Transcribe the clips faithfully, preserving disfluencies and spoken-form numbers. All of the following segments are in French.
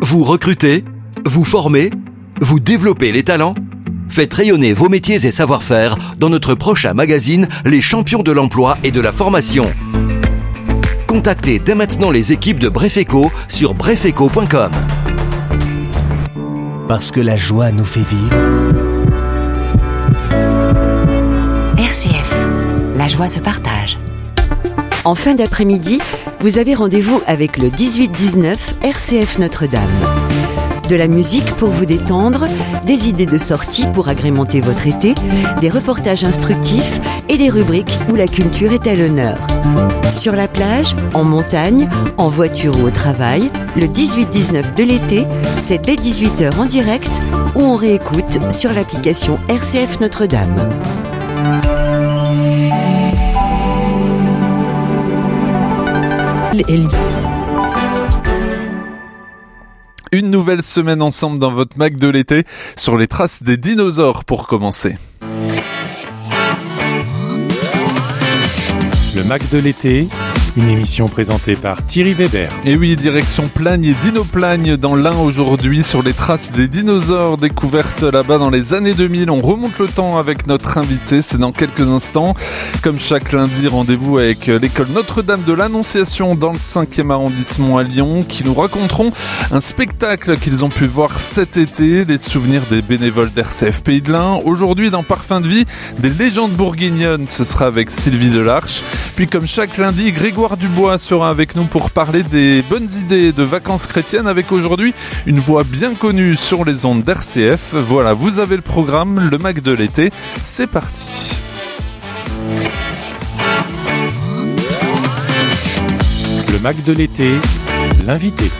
Vous recrutez, vous formez, vous développez les talents ? Faites rayonner vos métiers et savoir-faire dans notre prochain magazine Les Champions de l'Emploi et de la Formation. Contactez dès maintenant les équipes de Brefeco sur brefeco point com. Parce que la joie nous fait vivre. R C F, la joie se partage. En fin d'après-midi, vous avez rendez-vous avec le dix-huit dix-neuf R C F Notre-Dame. De la musique pour vous détendre, des idées de sortie pour agrémenter votre été, des reportages instructifs et des rubriques où la culture est à l'honneur. Sur la plage, en montagne, en voiture ou au travail, le dix-huit dix-neuf de l'été, c'est dès dix-huit heures en direct ou on réécoute sur l'application R C F Notre-Dame. Une nouvelle semaine ensemble dans votre Mac de l'été sur les traces des dinosaures pour commencer. Le Mac de l'été, une émission présentée par Thierry Weber. Et oui, direction Plagne et Dinoplagne dans l'Ain aujourd'hui sur les traces des dinosaures découvertes là-bas dans les années deux mille. On remonte le temps avec notre invité, c'est dans quelques instants. Comme chaque lundi, rendez-vous avec l'école Notre-Dame de l'Annonciation dans le cinquième arrondissement à Lyon qui nous raconteront un spectacle qu'ils ont pu voir cet été, les souvenirs des bénévoles d'R C F Pays de l'Ain. Aujourd'hui, dans Parfum de vie, des légendes bourguignonnes, ce sera avec Sylvie Delarche. Puis comme chaque lundi, Grégoire Dubois sera avec nous pour parler des bonnes idées de vacances chrétiennes avec aujourd'hui une voix bien connue sur les ondes d'R C F. Voilà, vous avez le programme, le Mac de l'été, c'est parti. Le Mac de l'été, l'invité.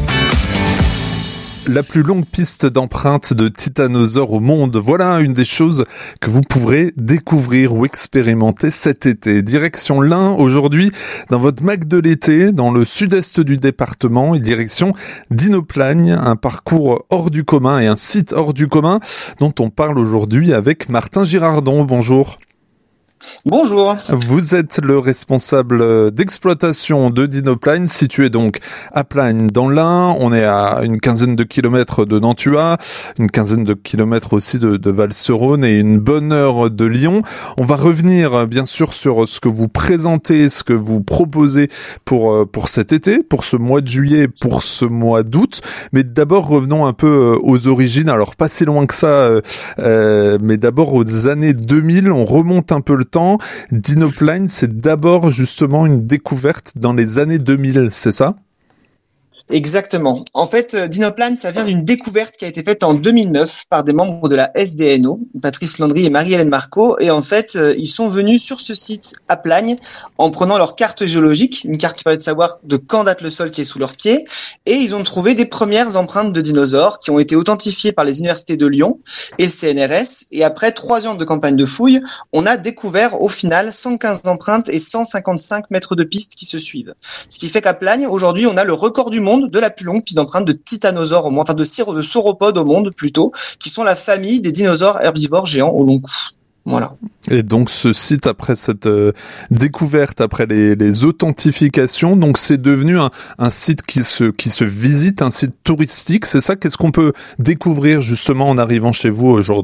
La plus longue piste d'empreintes de titanosaures au monde. Voilà une des choses que vous pourrez découvrir ou expérimenter cet été. Direction l'Ain aujourd'hui dans votre Mac de l'été, dans le sud-est du département et direction Dinoplagne, un parcours hors du commun et un site hors du commun dont on parle aujourd'hui avec Martin Girardon. Bonjour. Bonjour. Vous êtes le responsable d'exploitation de Dinoplagne, situé donc à Plagne dans l'Ain. On est à une quinzaine de kilomètres de Nantua, une quinzaine de kilomètres aussi de, de Val-sur-Rhône et une bonne heure de Lyon. On va revenir bien sûr sur ce que vous présentez, ce que vous proposez pour pour cet été, pour ce mois de juillet, pour ce mois d'août. Mais d'abord revenons un peu aux origines. Alors pas si loin que ça, euh, mais d'abord aux années deux mille. On remonte un peu le temps. Dinoplagne, c'est d'abord justement une découverte dans les années deux mille, c'est ça ? Exactement. En fait, Dinoplagne, ça vient d'une découverte qui a été faite en deux mille neuf par des membres de la S D N O, Patrice Landry et Marie-Hélène Marco. Et en fait, ils sont venus sur ce site à Plagne en prenant leur carte géologique, une carte qui permet de savoir de quand date le sol qui est sous leurs pieds. Et ils ont trouvé des premières empreintes de dinosaures qui ont été authentifiées par les universités de Lyon et le C N R S. Et après trois ans de campagne de fouilles, on a découvert au final cent quinze empreintes et cent cinquante-cinq mètres de piste qui se suivent. Ce qui fait qu'à Plagne, aujourd'hui, on a le record du monde de la plus longue piste d'empreintes de titanosaures au monde, enfin de, cyr- de sauropodes au monde plutôt, qui sont la famille des dinosaures herbivores géants au long cou. Voilà. Et donc ce site, après cette euh, découverte, après les, les authentifications, donc c'est devenu un, un site qui se qui se visite, un site touristique, c'est ça ? Qu'est-ce qu'on peut découvrir justement en arrivant chez vous aujourd'hui ?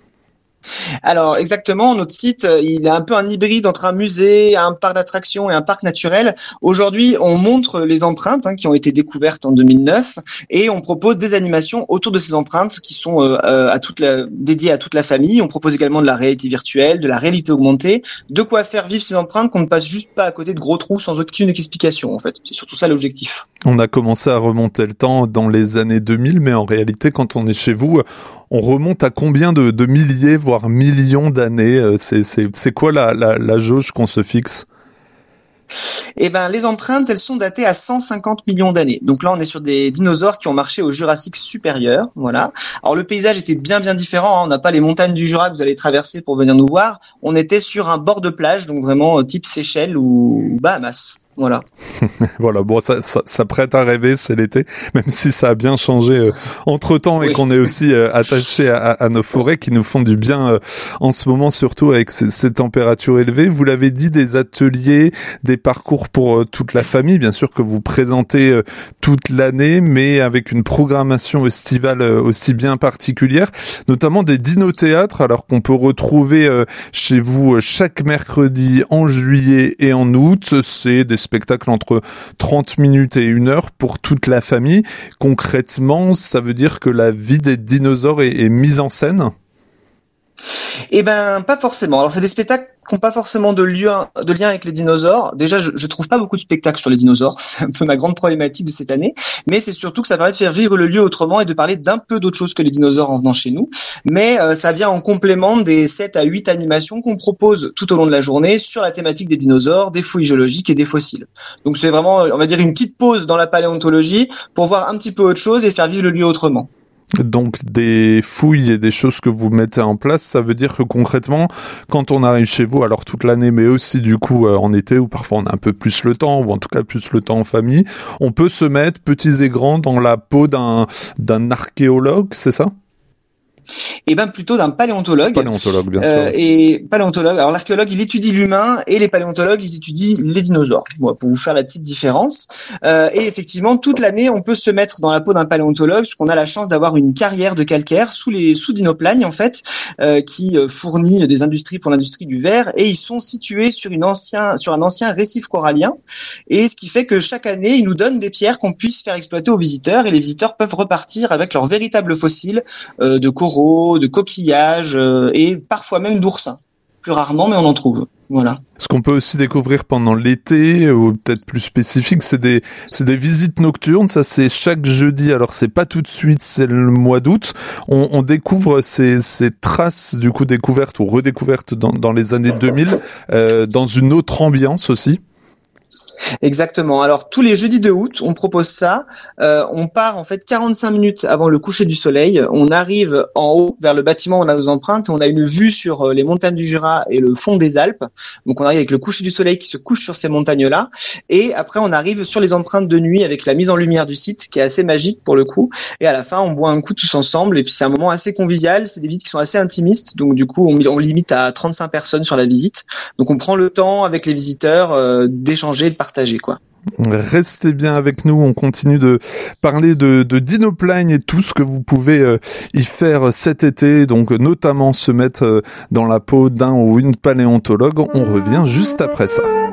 Alors exactement, notre site, il est un peu un hybride entre un musée, un parc d'attractions et un parc naturel. Aujourd'hui, on montre les empreintes hein, qui ont été découvertes en deux mille neuf et on propose des animations autour de ces empreintes qui sont euh, à toute la, dédiées à toute la famille. On propose également de la réalité virtuelle, de la réalité augmentée, de quoi faire vivre ces empreintes qu'on ne passe juste pas à côté de gros trous sans aucune explication en fait. C'est surtout ça l'objectif. On a commencé à remonter le temps dans les années deux mille, mais en réalité, quand on est chez vous, on remonte à combien de, de milliers, voire millions d'années ? C'est, c'est, c'est quoi la, la, la jauge qu'on se fixe ? Eh ben, les empreintes, elles sont datées à cent cinquante millions d'années. Donc là, on est sur des dinosaures qui ont marché au Jurassique supérieur, voilà. Alors le paysage était bien bien différent, hein. On n'a pas les montagnes du Jura que vous allez traverser pour venir nous voir. On était sur un bord de plage, donc vraiment type Seychelles ou Bahamas. Voilà. Voilà, bon, ça, ça, ça prête à rêver, c'est l'été, même si ça a bien changé euh, entre-temps et oui. Qu'on est aussi euh, attaché à, à nos forêts qui nous font du bien euh, en ce moment, surtout avec ces, ces températures élevées. Vous l'avez dit, des ateliers, des parcours parcours pour euh, toute la famille, bien sûr que vous présentez euh, toute l'année, mais avec une programmation estivale euh, aussi bien particulière, notamment des dino-théâtres, alors qu'on peut retrouver euh, chez vous euh, chaque mercredi en juillet et en août. C'est des spectacles entre trente minutes et une heure pour toute la famille. Concrètement, ça veut dire que la vie des dinosaures est, est mise en scène ? Eh ben, pas forcément. Alors, c'est des spectacles qui n'ont pas forcément de lien, de lien avec les dinosaures. Déjà, je, je trouve pas beaucoup de spectacles sur les dinosaures. C'est un peu ma grande problématique de cette année. Mais c'est surtout que ça permet de faire vivre le lieu autrement et de parler d'un peu d'autre chose que les dinosaures en venant chez nous. Mais euh, ça vient en complément des sept à huit animations qu'on propose tout au long de la journée sur la thématique des dinosaures, des fouilles géologiques et des fossiles. Donc, c'est vraiment, on va dire, une petite pause dans la paléontologie pour voir un petit peu autre chose et faire vivre le lieu autrement. Donc des fouilles et des choses que vous mettez en place, ça veut dire que concrètement, quand on arrive chez vous, alors toute l'année, mais aussi du coup euh, en été, où parfois on a un peu plus le temps, ou en tout cas plus le temps en famille, on peut se mettre, petits et grands, dans la peau d'un, d'un archéologue, c'est ça ? Eh ben plutôt d'un paléontologue. Paléontologue, bien sûr. Euh, et paléontologue. Alors l'archéologue, il étudie l'humain et les paléontologues, ils étudient les dinosaures. Bon, pour vous faire la petite différence. Euh, et effectivement, toute l'année, on peut se mettre dans la peau d'un paléontologue, puisqu'on a la chance d'avoir une carrière de calcaire sous les sous Dinoplagne en fait, euh, qui fournit des industries pour l'industrie du verre. Et ils sont situés sur une ancien sur un ancien récif corallien. Et ce qui fait que chaque année, ils nous donnent des pierres qu'on puisse faire exploiter aux visiteurs. Et les visiteurs peuvent repartir avec leurs véritables fossiles euh, de coraux, de coquillages euh, et parfois même d'oursins. Plus rarement, mais on en trouve. Voilà. Ce qu'on peut aussi découvrir pendant l'été, ou peut-être plus spécifique, c'est des, c'est des visites nocturnes. Ça, c'est chaque jeudi. Alors, c'est pas tout de suite, c'est le mois d'août. On, on découvre ces, ces traces, du coup, découvertes ou redécouvertes dans, dans les années deux mille, euh, dans une autre ambiance aussi. Exactement. Alors tous les jeudis de août, on propose ça. Euh, on part en fait quarante-cinq minutes avant le coucher du soleil. On arrive en haut vers le bâtiment, on a nos empreintes, on a une vue sur les montagnes du Jura et le fond des Alpes. Donc on arrive avec le coucher du soleil qui se couche sur ces montagnes-là. Et après on arrive sur les empreintes de nuit avec la mise en lumière du site qui est assez magique pour le coup. Et à la fin on boit un coup tous ensemble et puis c'est un moment assez convivial. C'est des visites qui sont assez intimistes. Donc du coup on, on limite à trente-cinq personnes sur la visite. Donc on prend le temps avec les visiteurs euh, d'échanger, de partager quoi. Restez bien avec nous, on continue de parler de, de Dinoplagne et tout ce que vous pouvez euh, y faire cet été, donc notamment se mettre euh, dans la peau d'un ou une paléontologue. On revient juste après ça.